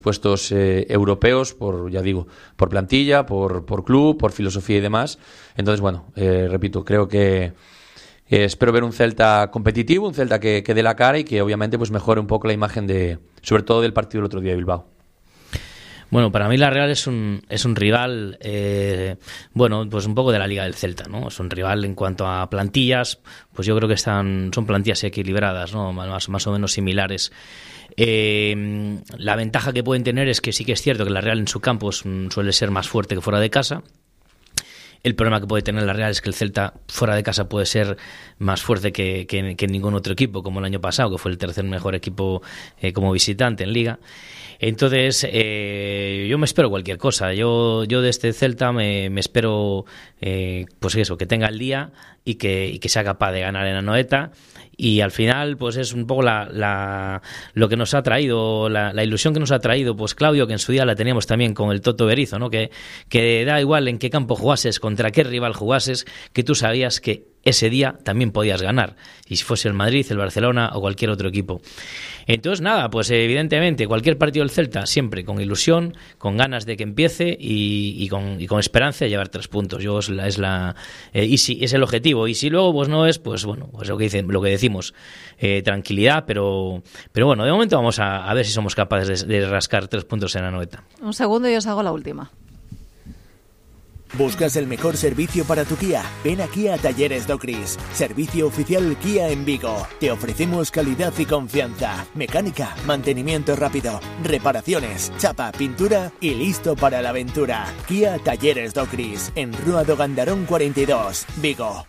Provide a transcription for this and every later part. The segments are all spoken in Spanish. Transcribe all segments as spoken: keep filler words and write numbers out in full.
puestos eh, europeos, por ya digo, por plantilla, por, por club, por filosofía y demás. Entonces, bueno, eh, repito, creo que eh, espero ver un Celta competitivo, un Celta que, que dé la cara y que obviamente pues mejore un poco la imagen de, sobre todo del partido del otro día de Bilbao. Bueno, para mí la Real es un es un rival, eh, bueno, pues un poco de la Liga del Celta, ¿no? Es un rival en cuanto a plantillas, pues yo creo que están son plantillas equilibradas, ¿no? Más, más o menos similares. Eh, la ventaja que pueden tener es que sí que es cierto que la Real en su campo suele ser más fuerte que fuera de casa. El problema que puede tener la Real es que el Celta fuera de casa puede ser más fuerte que, que, que ningún otro equipo, como el año pasado, que fue el tercer mejor equipo eh, como visitante en Liga. Entonces, eh, yo me espero cualquier cosa. Yo, yo de este Celta me, me espero, eh, pues eso, que tenga el día y que, y que sea capaz de ganar en Anoeta. Y al final, pues es un poco la, la, lo que nos ha traído, la, la ilusión que nos ha traído, pues Claudio, que en su día la teníamos también con el Toto Berizzo, ¿no? Que, que da igual en qué campo jugases, contra qué rival jugases, que tú sabías que ese día también podías ganar, y si fuese el Madrid, el Barcelona o cualquier otro equipo. Entonces nada, pues evidentemente cualquier partido del Celta siempre con ilusión, con ganas de que empiece y, y, con, y con esperanza de llevar tres puntos. Yo es la, es la eh, y si es el objetivo, y si luego pues no es, pues bueno, pues lo que dicen, lo que decimos, eh, tranquilidad, pero pero bueno, de momento vamos a, a ver si somos capaces de, de rascar tres puntos en Anoeta. Un segundo y os hago la última. ¿Buscas el mejor servicio para tu Kia? Ven aquí a Talleres Docris, servicio oficial Kia en Vigo. Te ofrecemos calidad y confianza, mecánica, mantenimiento rápido, reparaciones, chapa, pintura y listo para la aventura. Kia Talleres Docris, en Rúa do Gandarón cuarenta y dos, Vigo.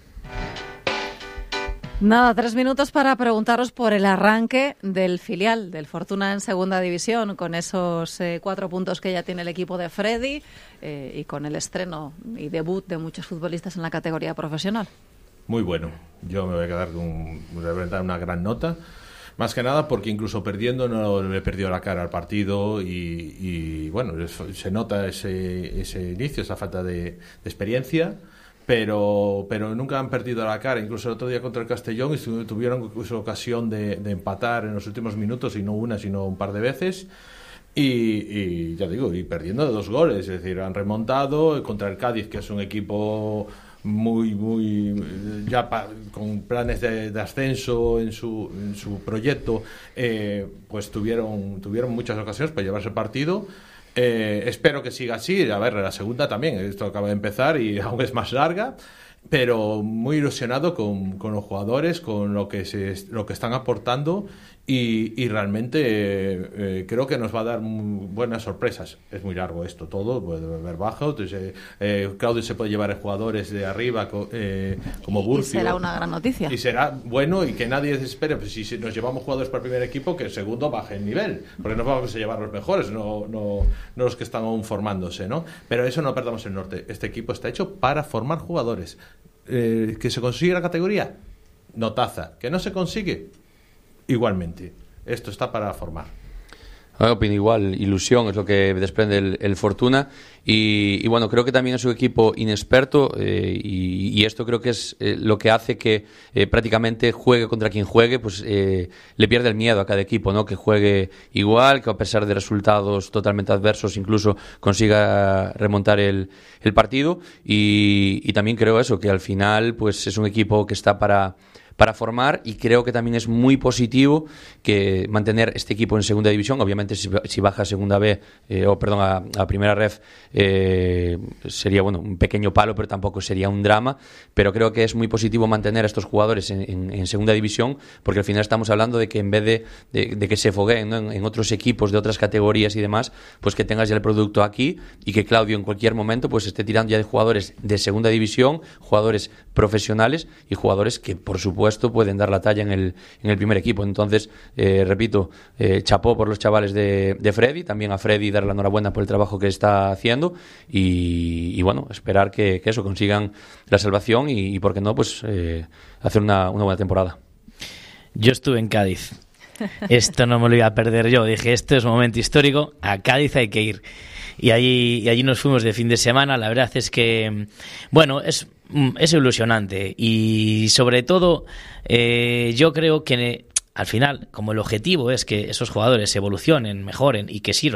Nada, tres minutos para preguntaros por el arranque del filial del Fortuna en Segunda División, con esos eh, cuatro puntos que ya tiene el equipo de Freddy eh, y con el estreno y debut de muchos futbolistas en la categoría profesional. Muy bueno. Yo me voy a quedar con una gran nota. Más que nada porque incluso perdiendo no le perdió la cara al partido y, y bueno, se nota ese, ese inicio, esa falta de, de experiencia. Pero, pero nunca han perdido la cara. Incluso el otro día contra el Castellón y tuvieron incluso ocasión de, de empatar en los últimos minutos, y no una, sino un par de veces. Y, y ya digo, y perdiendo de dos goles. Es decir, han remontado contra el Cádiz, que es un equipo muy, muy ya pa, con planes de, de ascenso en su, en su proyecto. Eh, pues tuvieron, tuvieron muchas ocasiones para llevarse el partido. Eh, espero que siga así. A ver, la segunda también, esto acaba de empezar y aún es más larga, pero muy ilusionado con, con los jugadores, con lo que se, lo que están aportando, y, y realmente eh, eh, creo que nos va a dar buenas sorpresas. Es muy largo esto todo, puede haber baja, entonces, eh, Claudio se puede llevar a jugadores de arriba eh, como Burcio. Y será una gran noticia. Y será bueno, y que nadie espere, pues si nos llevamos jugadores para el primer equipo, que el segundo baje el nivel, porque nos vamos a llevar los mejores, no, no, no los que están aún formándose, ¿no? Pero eso no perdamos el norte. Este equipo está hecho para formar jugadores. Eh, ¿Que se consigue la categoría? Notaza. ¿Que no se consigue? Igualmente. Esto está para formar. Yo opino igual, ilusión es lo que desprende el, el Fortuna, y, y bueno, creo que también es un equipo inexperto, eh, y, y esto creo que es eh, lo que hace que eh, prácticamente juegue contra quien juegue, pues eh, le pierde el miedo a cada equipo, ¿no? Que juegue igual, que a pesar de resultados totalmente adversos incluso consiga remontar el, el partido, y, y también creo eso, que al final pues es un equipo que está para para formar, y creo que también es muy positivo que mantener este equipo en segunda división. Obviamente si, si baja a segunda B eh, o perdón a, a primera ref eh, sería bueno un pequeño palo, pero tampoco sería un drama, pero creo que es muy positivo mantener a estos jugadores en, en, en segunda división, porque al final estamos hablando de que en vez de, de, de que se fogueen, ¿no? en, en otros equipos de otras categorías y demás, pues que tengas ya el producto aquí, y que Claudio en cualquier momento pues esté tirando ya de jugadores de segunda división, jugadores profesionales y jugadores que por supuesto pueden dar la talla en el, en el primer equipo. Entonces, eh, repito, eh, chapó por los chavales de, de Freddy, también a Freddy dar la enhorabuena por el trabajo que está haciendo, y, y bueno, esperar que, que eso, consigan la salvación y, y por qué no, pues eh, hacer una, una buena temporada. Yo estuve en Cádiz. Esto no me lo iba a perder yo. Dije, este es un momento histórico, a Cádiz hay que ir. Y allí, y allí nos fuimos de fin de semana. La verdad es que, bueno, es, es ilusionante. Y sobre todo, eh, yo creo que al final, como el objetivo es que esos jugadores evolucionen, mejoren y que sirvan